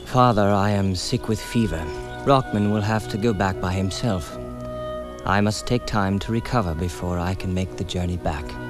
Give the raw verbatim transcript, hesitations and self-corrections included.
Father, I am sick with fever. Rockman will have to go back by himself. I must take time to recover before I can make the journey back.